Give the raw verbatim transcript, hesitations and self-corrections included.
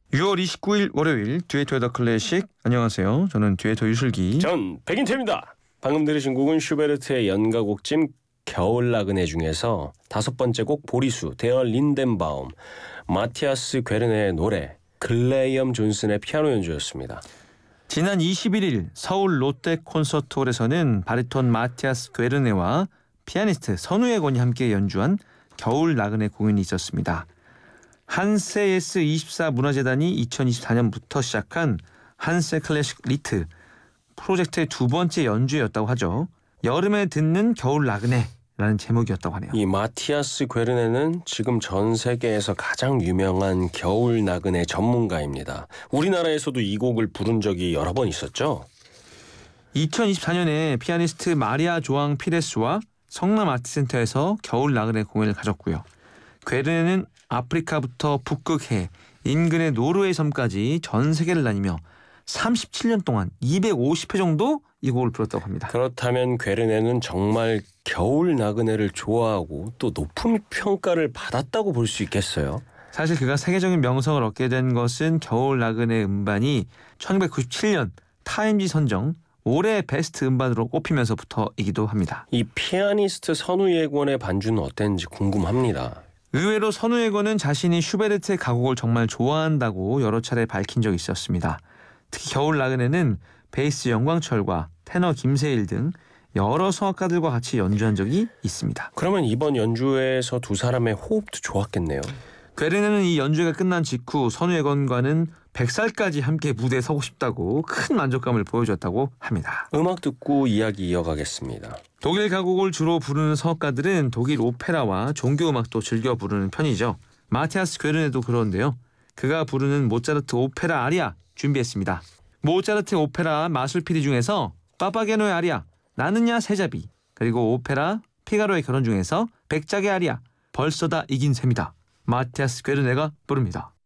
유월 이십구일 월요일 듀에토의 더 클래식. 안녕하세요. 저는 듀에토 유슬기. 전 백인태입니다. 방금 들으신 곡은 슈베르트의 연가곡집 겨울 나그네 중에서 다섯 번째 곡 보리수 데어 린덴바움, 마티아스 괴르네의 노래, 글레이엄 존슨의 피아노 연주였습니다. 지난 이십일일 서울 롯데 콘서트홀에서는 바리톤 마티아스 괴르네와 피아니스트 선우예건이 함께 연주한 겨울 나그네 공연이 있었습니다. 한세예스 이십사 문화재단이 이천이십사년부터 시작한 한세 클래식 리트 프로젝트의 두 번째 연주였다고 하죠. 여름에 듣는 겨울 나그네라는 제목이었다고 하네요. 이 마티아스 괴르네는 지금 전 세계에서 가장 유명한 겨울 나그네 전문가입니다. 우리나라에서도 이 곡을 부른 적이 여러 번 있었죠. 이천이십사년에 피아니스트 마리아 조앙 피레스와 성남 아트센터에서 겨울 나그네 공연을 가졌고요. 괴르네는 아프리카부터 북극해 인근의 노르웨이 섬까지 전 세계를 다니며 삼십칠년 동안 이백오십회 정도 이 곡을 불렀다고 합니다. 그렇다면 괴르네는 정말 겨울 나그네를 좋아하고 또 높은 평가를 받았다고 볼 수 있겠어요. 사실 그가 세계적인 명성을 얻게 된 것은 겨울 나그네 음반이 천구백구십칠년 타임지 선정 올해 베스트 음반으로 꼽히면서부터이기도 합니다. 이 피아니스트 선우예권의 반주는 어땠는지 궁금합니다. 의외로 선우예건은 자신이 슈베르트의 가곡을 정말 좋아한다고 여러 차례 밝힌 적이 있었습니다. 특히 겨울 나그네는 베이스 영광철과 테너 김세일 등 여러 성악가들과 같이 연주한 적이 있습니다. 그러면 이번 연주에서 두 사람의 호흡도 좋았겠네요. 괴르네는 이 연주가 끝난 직후 선우예건과는 백 살까지 함께 무대에 서고 싶다고 큰 만족감을 보여줬다고 합니다. 음악 듣고 이야기 이어가겠습니다. 독일 가곡을 주로 부르는 성악가들은 독일 오페라와 종교음악도 즐겨 부르는 편이죠. 마티아스 괴르네도 그런데요. 그가 부르는 모차르트 오페라 아리아 준비했습니다. 모차르트 오페라 마술피리 중에서 파파게노의 아리아, 나는야 세자비, 그리고 오페라 피가로의 결혼 중에서 백작의 아리아, 벌써 다 이긴 셈이다. 마티아스 괴르네가 부릅니다.